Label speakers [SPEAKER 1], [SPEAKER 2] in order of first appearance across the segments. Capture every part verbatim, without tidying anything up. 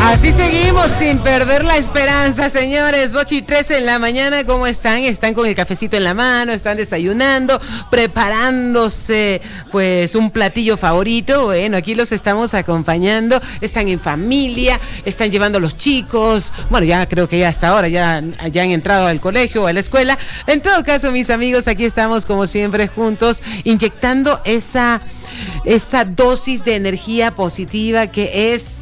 [SPEAKER 1] Así seguimos sin perder la esperanza, señores. ocho y trece en la mañana, ¿cómo están? Están con el cafecito en la mano, están desayunando, preparándose pues un platillo favorito. Bueno, aquí los estamos acompañando. Están en familia, están llevando a los chicos. Bueno, ya creo que ya hasta ahora ya, ya han entrado al colegio o a la escuela. En todo caso, mis amigos, aquí estamos como siempre juntos, inyectando esa, esa dosis de energía positiva que es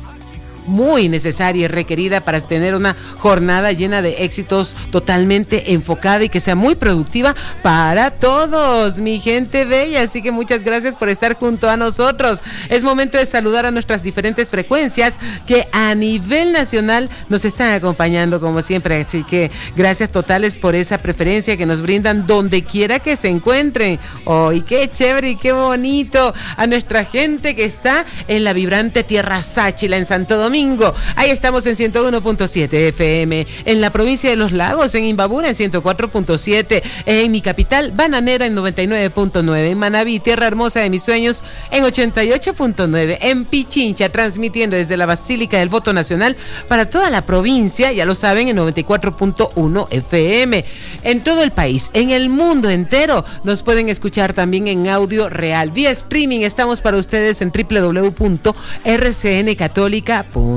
[SPEAKER 1] muy necesaria y requerida para tener una jornada llena de éxitos, totalmente enfocada y que sea muy productiva para todos, mi gente bella. Así que muchas gracias por estar junto a nosotros. Es momento de saludar a nuestras diferentes frecuencias que a nivel nacional nos están acompañando como siempre. Así que gracias totales por esa preferencia que nos brindan donde quiera que se encuentren. ¡Oh, y qué chévere y qué bonito! A nuestra gente que está en la vibrante tierra Sáchila, en Santo Domingo. Ahí estamos en ciento uno punto siete F M, en la provincia de Los Lagos, en Imbabura en ciento cuatro punto siete, en mi capital Bananera en noventa y nueve punto nueve, en Manabí, tierra hermosa de mis sueños, en ochenta y ocho punto nueve, en Pichincha, transmitiendo desde la Basílica del Voto Nacional para toda la provincia, ya lo saben, en noventa y cuatro punto uno F M. En todo el país, en el mundo entero, nos pueden escuchar también en audio real, vía streaming. Estamos para ustedes en doble u doble u doble u punto r c n católica punto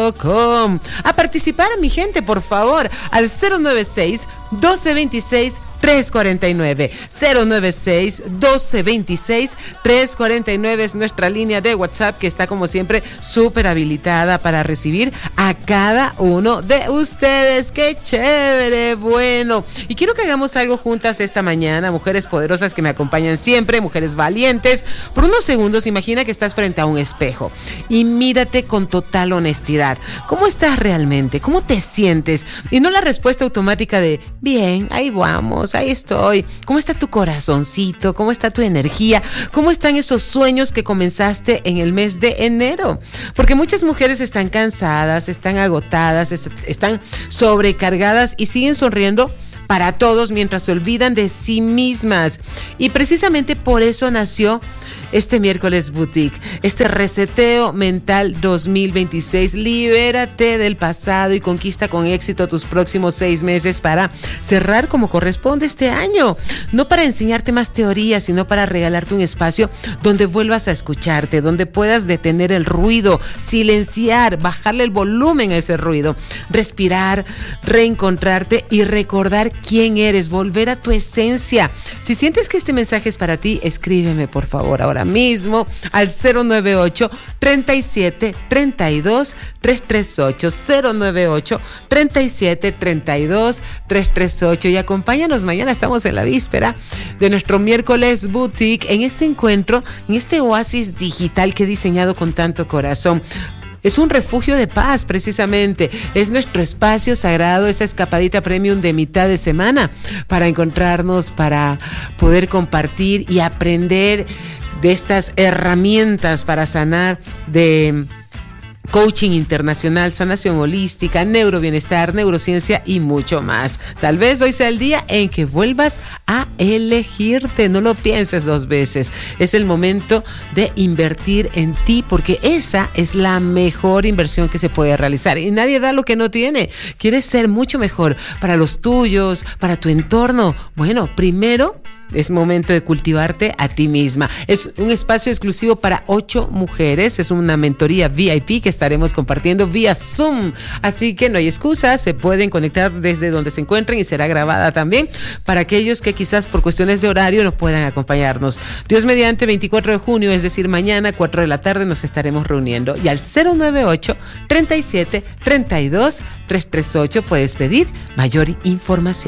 [SPEAKER 1] com. A participar, mi gente, por favor, al cero nueve seis, doce veintiséis, tres cuarenta y nueve. cero nueve seis, doce veintiséis, tres cuarenta y nueve es nuestra línea de WhatsApp, que está como siempre súper habilitada para recibir a cada uno de ustedes. ¡Qué chévere! Bueno, y quiero que hagamos algo juntas esta mañana, mujeres poderosas que me acompañan siempre, mujeres valientes. Por unos segundos, imagina que estás frente a un espejo y mírate con total honestidad. ¿Cómo estás realmente? ¿Cómo te sientes? Y no la respuesta automática de bien, ahí vamos, ahí estoy. ¿Cómo está tu corazoncito? ¿Cómo está tu energía? ¿Cómo están esos sueños que comenzaste en el mes de enero? Porque muchas mujeres están cansadas, están agotadas, están sobrecargadas y siguen sonriendo para todos mientras se olvidan de sí mismas. Y precisamente por eso nació este miércoles Boutique, este reseteo mental dos mil veintiséis. Libérate del pasado y conquista con éxito tus próximos seis meses para cerrar como corresponde este año. No para enseñarte más teoría, sino para regalarte un espacio donde vuelvas a escucharte, donde puedas detener el ruido, silenciar, bajarle el volumen a ese ruido, respirar, reencontrarte y recordar quién eres, volver a tu esencia. Si sientes que este mensaje es para ti, escríbeme por favor ahora mismo al cero nueve ocho, treinta y siete, treinta y dos, trescientos treinta y ocho, cero nueve ocho, treinta y siete, treinta y dos, trescientos treinta y ocho, y acompáñanos mañana. Estamos en la víspera de nuestro miércoles Boutique, en este encuentro, en este oasis digital que he diseñado con tanto corazón. Es un refugio de paz, precisamente. Es nuestro espacio sagrado, esa escapadita premium de mitad de semana para encontrarnos, para poder compartir y aprender de estas herramientas para sanar, de coaching internacional, sanación holística, neurobienestar, neurociencia y mucho más. Tal vez hoy sea el día en que vuelvas a elegirte. No lo pienses dos veces. Es el momento de invertir en ti, porque esa es la mejor inversión que se puede realizar. Y nadie da lo que no tiene. ¿Quieres ser mucho mejor para los tuyos, para tu entorno? Bueno, primero es momento de cultivarte a ti misma. Es un espacio exclusivo para ocho mujeres. Es una mentoría V I P que estaremos compartiendo vía Zoom. Así que no hay excusa. Se pueden conectar desde donde se encuentren y será grabada también para aquellos que quizás por cuestiones de horario no puedan acompañarnos. Dios mediante, veinticuatro de junio, es decir, mañana, cuatro de la tarde, nos estaremos reuniendo. Y al cero nueve ocho, treinta y siete, treinta y dos, trescientos treinta y ocho puedes pedir mayor información.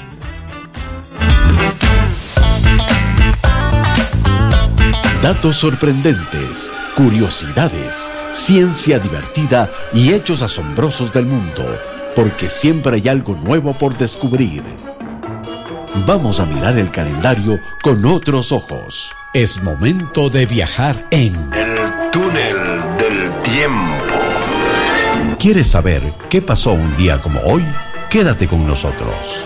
[SPEAKER 2] Datos sorprendentes, curiosidades, ciencia divertida y hechos asombrosos del mundo, porque siempre hay algo nuevo por descubrir. Vamos a mirar el calendario con otros ojos. Es momento de viajar en
[SPEAKER 3] el túnel del tiempo.
[SPEAKER 2] ¿Quieres saber qué pasó un día como hoy? Quédate con nosotros.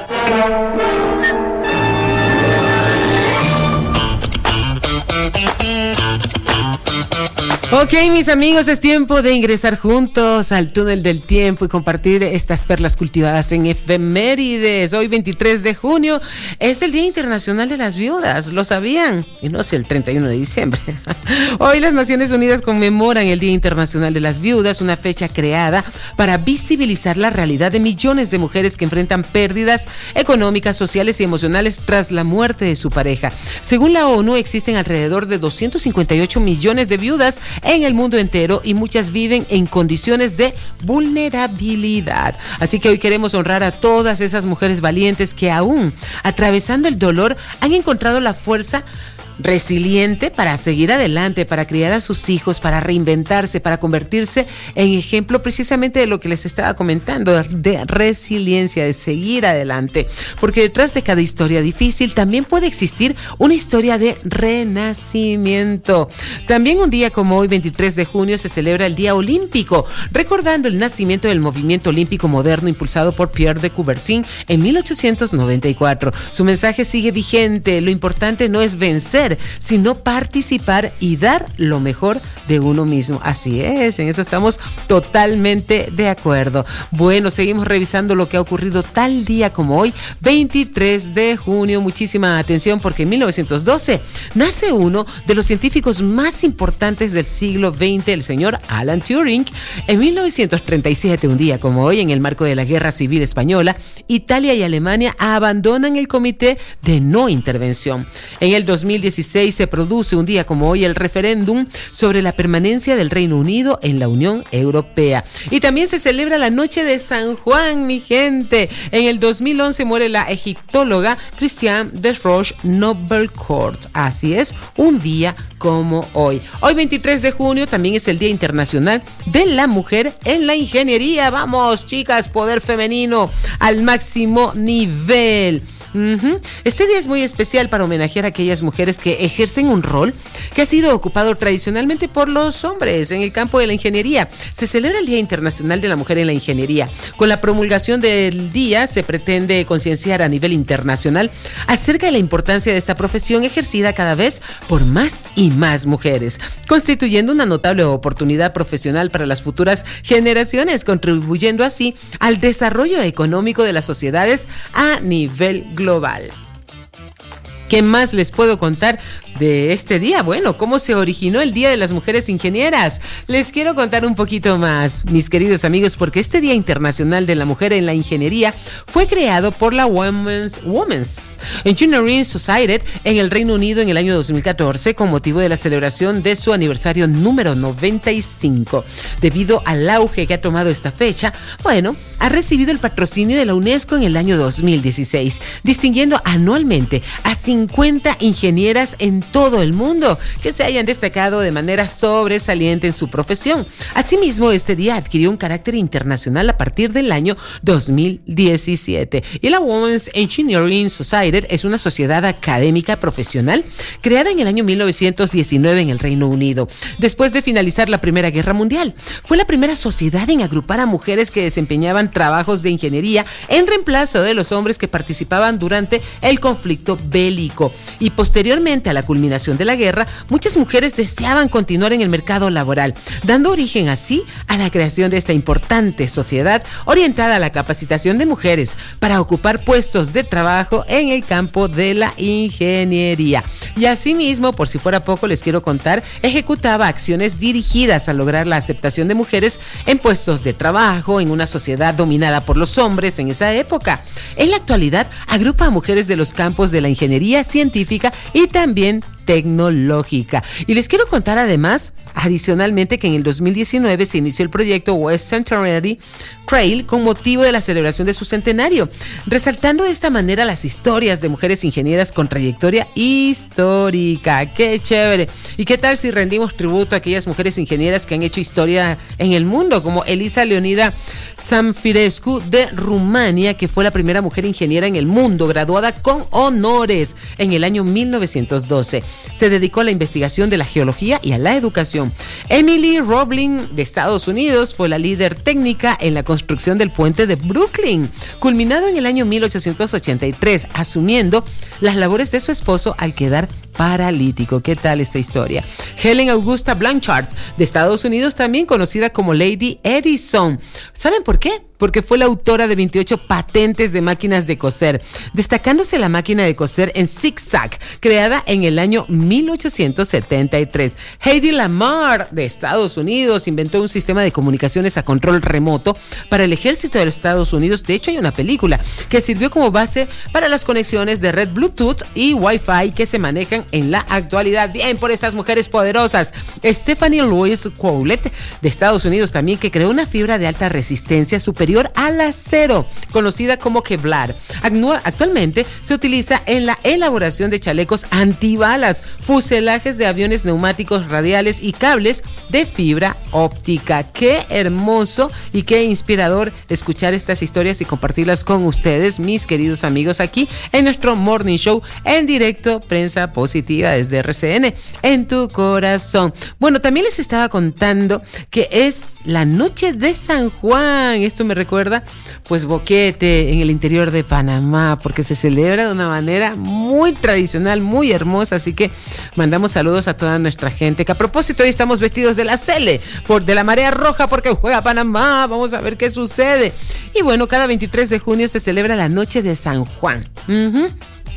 [SPEAKER 1] Ok, mis amigos, es tiempo de ingresar juntos al túnel del tiempo y compartir estas perlas cultivadas en efemérides. Hoy, veintitrés de junio, es el Día Internacional de las Viudas. ¿Lo sabían? Y no sé, el treinta y uno de diciembre. Hoy las Naciones Unidas conmemoran el Día Internacional de las Viudas, una fecha creada para visibilizar la realidad de millones de mujeres que enfrentan pérdidas económicas, sociales y emocionales tras la muerte de su pareja. Según la ONU, existen alrededor de doscientos cincuenta y ocho millones de viudas en el mundo entero y muchas viven en condiciones de vulnerabilidad. Así que hoy queremos honrar a todas esas mujeres valientes que aún atravesando el dolor han encontrado la fuerza resiliente para seguir adelante, para criar a sus hijos, para reinventarse, para convertirse en ejemplo precisamente de lo que les estaba comentando, de resiliencia, de seguir adelante, porque detrás de cada historia difícil también puede existir una historia de renacimiento. También un día como hoy, veintitrés de junio, se celebra el Día Olímpico, recordando el nacimiento del movimiento olímpico moderno impulsado por Pierre de Coubertin en mil ochocientos noventa y cuatro. Su mensaje sigue vigente: lo importante no es vencer, sino participar y dar lo mejor de uno mismo. Así es, en eso estamos totalmente de acuerdo. Bueno, seguimos revisando lo que ha ocurrido tal día como hoy, veintitrés de junio. Muchísima atención, porque en mil novecientos doce nace uno de los científicos más importantes del siglo veinte, el señor Alan Turing. En mil novecientos treinta y siete, un día como hoy, en el marco de la Guerra Civil Española, Italia y Alemania abandonan el Comité de No Intervención. En el dos mil dieciséis se produce un día como hoy el referéndum sobre la permanencia del Reino Unido en la Unión Europea. Y también se celebra la Noche de San Juan, mi gente. En el dos mil once muere la egiptóloga Christiane Desroches-Noblecourt. Así es, un día como hoy. Hoy, veintitrés de junio, también es el Día Internacional de la Mujer en la Ingeniería. Vamos, chicas, poder femenino al máximo nivel. Uh-huh. Este día es muy especial para homenajear a aquellas mujeres que ejercen un rol que ha sido ocupado tradicionalmente por los hombres en el campo de la ingeniería. Se celebra el Día Internacional de la Mujer en la Ingeniería. Con la promulgación del día se pretende concienciar a nivel internacional acerca de la importancia de esta profesión ejercida cada vez por más y más mujeres, constituyendo una notable oportunidad profesional para las futuras generaciones, contribuyendo así al desarrollo económico de las sociedades a nivel global. ¿Qué más les puedo contar de este día? Bueno, ¿cómo se originó el Día de las Mujeres Ingenieras? Les quiero contar un poquito más, mis queridos amigos, porque este Día Internacional de la Mujer en la Ingeniería fue creado por la Women's, Women's Engineering Society en el Reino Unido en el año dos mil catorce con motivo de la celebración de su aniversario número noventa y cinco. Debido al auge que ha tomado esta fecha, bueno, ha recibido el patrocinio de la UNESCO en el año dos mil dieciséis, distinguiendo anualmente a cincuenta ingenieras en todo el mundo que se hayan destacado de manera sobresaliente en su profesión. Asimismo, este día adquirió un carácter internacional a partir del año dos mil diecisiete. Y la Women's Engineering Society es una sociedad académica profesional creada en el año mil novecientos diecinueve en el Reino Unido, después de finalizar la Primera Guerra Mundial. Fue la primera sociedad en agrupar a mujeres que desempeñaban trabajos de ingeniería en reemplazo de los hombres que participaban durante el conflicto bélico. Y posteriormente a la culminación de la guerra, muchas mujeres deseaban continuar en el mercado laboral, dando origen así a la creación de esta importante sociedad orientada a la capacitación de mujeres para ocupar puestos de trabajo en el campo de la ingeniería. Y asimismo, por si fuera poco, les quiero contar, ejecutaba acciones dirigidas a lograr la aceptación de mujeres en puestos de trabajo en una sociedad dominada por los hombres en esa época. En la actualidad, agrupa a mujeres de los campos de la ingeniería científica y también tecnológica. Y les quiero contar además, adicionalmente, que en el dos mil diecinueve se inició el proyecto West Centenary Trail con motivo de la celebración de su centenario, resaltando de esta manera las historias de mujeres ingenieras con trayectoria histórica. ¡Qué chévere! ¿Y qué tal si rendimos tributo a aquellas mujeres ingenieras que han hecho historia en el mundo, como Elisa Leonida Zamfirescu de Rumania, que fue la primera mujer ingeniera en el mundo, graduada con honores en el año mil novecientos doce? Se dedicó a la investigación de la geología y a la educación. Emily Roebling de Estados Unidos fue la líder técnica en la construcción del puente de Brooklyn, culminado en el año mil ochocientos ochenta y tres, asumiendo las labores de su esposo al quedar paralítico. ¿Qué tal esta historia? Helen Augusta Blanchard, de Estados Unidos, también conocida como Lady Edison. ¿Saben por qué? Porque fue la autora de veintiocho patentes de máquinas de coser, destacándose la máquina de coser en zigzag, creada en el año mil ochocientos setenta y tres. Hedy Lamarr, de Estados Unidos, inventó un sistema de comunicaciones a control remoto para el ejército de los Estados Unidos. De hecho, hay una película que sirvió como base para las conexiones de red Bluetooth y Wi-Fi que se manejan en la actualidad. Bien por estas mujeres poderosas. Stephanie Louise Cowlett, de Estados Unidos también, que creó una fibra de alta resistencia superior al acero, conocida como Kevlar. Actualmente se utiliza en la elaboración de chalecos antibalas, fuselajes de aviones, neumáticos radiales y cables de fibra óptica. Qué hermoso y qué inspirador escuchar estas historias y compartirlas con ustedes, mis queridos amigos, aquí en nuestro Morning Show en directo, Prensa Positiva desde R C N, en tu corazón. Bueno, también les estaba contando que es la noche de San Juan. Esto me recuerda, pues, Boquete, en el interior de Panamá, porque se celebra de una manera muy tradicional, muy hermosa. Así que mandamos saludos a toda nuestra gente, que a propósito hoy estamos vestidos de la Cele, por, de la marea roja, porque juega Panamá. Vamos a ver qué sucede. Y bueno, cada veintitrés de junio se celebra la noche de San Juan. Uh-huh.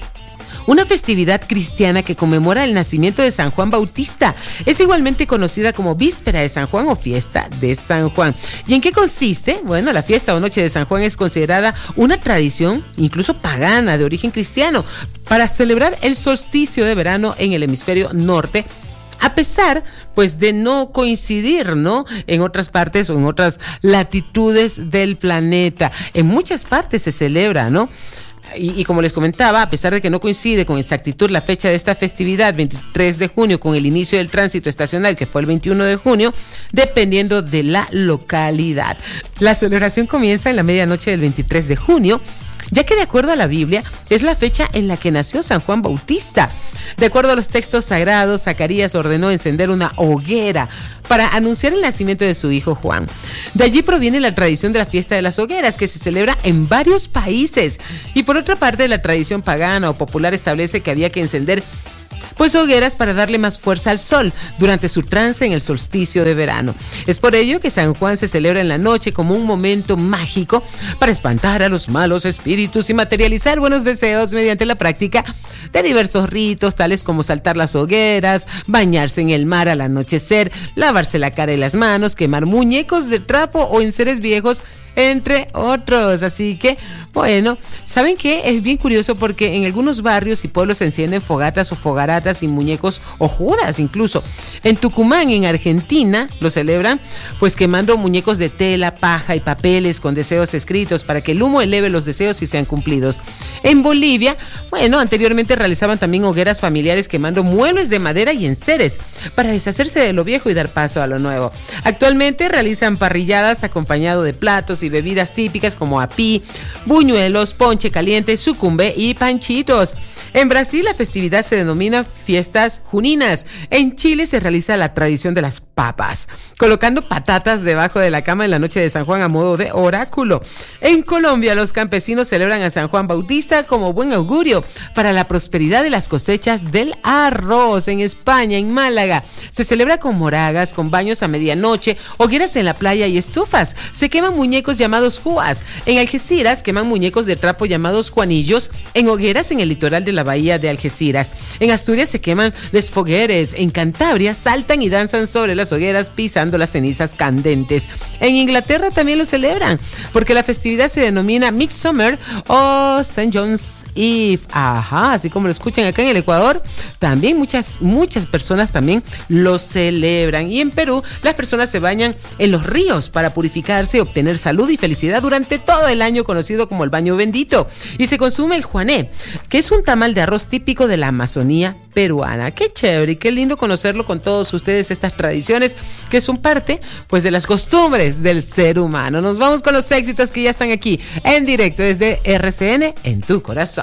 [SPEAKER 1] Una festividad cristiana que conmemora el nacimiento de San Juan Bautista. Es igualmente conocida como Víspera de San Juan o Fiesta de San Juan. ¿Y en qué consiste? Bueno, la fiesta o noche de San Juan es considerada una tradición, incluso pagana, de origen cristiano, para celebrar el solsticio de verano en el hemisferio norte, a pesar, pues, de no coincidir, ¿no?, en otras partes o en otras latitudes del planeta. En muchas partes se celebra, ¿no? Y, y como les comentaba, a pesar de que no coincide con exactitud la fecha de esta festividad, veintitrés de junio, con el inicio del tránsito estacional, que fue el veintiuno de junio, dependiendo de la localidad. La celebración comienza en la medianoche del veintitrés de junio, ya que de acuerdo a la Biblia es la fecha en la que nació San Juan Bautista. De acuerdo a los textos sagrados, Zacarías ordenó encender una hoguera para anunciar el nacimiento de su hijo Juan. De allí proviene la tradición de la fiesta de las hogueras, que se celebra en varios países. Y por otra parte, la tradición pagana o popular establece que había que encender pues hogueras para darle más fuerza al sol durante su trance en el solsticio de verano. Es por ello que San Juan se celebra en la noche como un momento mágico para espantar a los malos espíritus y materializar buenos deseos mediante la práctica de diversos ritos, tales como saltar las hogueras, bañarse en el mar al anochecer, lavarse la cara y las manos, quemar muñecos de trapo o enseres viejos, entre otros. Así que, bueno, ¿saben qué? Es bien curioso porque en algunos barrios y pueblos se encienden fogatas o fogaratas y muñecos o judas incluso. En Tucumán, en Argentina, lo celebran pues quemando muñecos de tela, paja y papeles con deseos escritos para que el humo eleve los deseos y sean cumplidos. En Bolivia, bueno, anteriormente realizaban también hogueras familiares quemando muebles de madera y enseres para deshacerse de lo viejo y dar paso a lo nuevo. Actualmente realizan parrilladas acompañado de platos y bebidas típicas como apí, buñuelos, ponche caliente, sucumbe y panchitos. En Brasil la festividad se denomina fiestas juninas. En Chile se realiza la tradición de las papas, colocando patatas debajo de la cama en la noche de San Juan a modo de oráculo. En Colombia los campesinos celebran a San Juan Bautista como buen augurio para la prosperidad de las cosechas del arroz. En España, en Málaga, se celebra con moragas, con baños a medianoche, hogueras en la playa y estufas. Se queman muñecos llamados juas. En Algeciras queman muñecos de trapo llamados juanillos en hogueras en el litoral de la bahía de Algeciras. En Asturias se queman les fogueres. En Cantabria saltan y danzan sobre las hogueras pisando las cenizas candentes. En Inglaterra también lo celebran porque la festividad se denomina Midsummer o Saint John's Eve. Ajá, así como lo escuchan acá en el Ecuador, también muchas, muchas personas también lo celebran. Y en Perú las personas se bañan en los ríos para purificarse y obtener salud y felicidad durante todo el año, conocido como el baño bendito. Y se consume el juané, que es un tamal de arroz típico de la Amazonía peruana. Qué chévere y qué lindo conocerlo con todos ustedes, estas tradiciones que son parte pues de las costumbres del ser humano. Nos vamos con los éxitos que ya están aquí en directo desde R C N en tu corazón.